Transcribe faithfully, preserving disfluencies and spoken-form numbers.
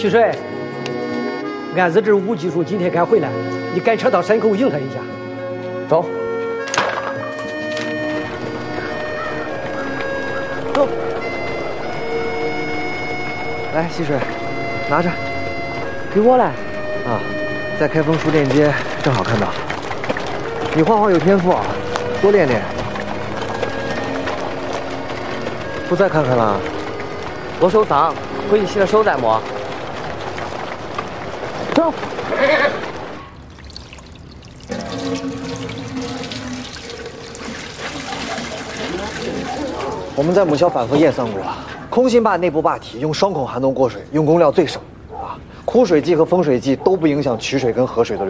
溪水，俺子这武技术今天该回来，你赶车到山口迎他一下。 走。走。来，溪水，拿着， 给我来。 啊，在开封书店街正好看到。你画画有天赋啊，多练练。不再看看了？ 我手脏，回去洗了手再摸。走。 我们在母校反复验算过，空心坝内部坝体用双孔涵洞过水，用功量最少啊。枯水剂和丰水剂都不影响渠水跟河水的流。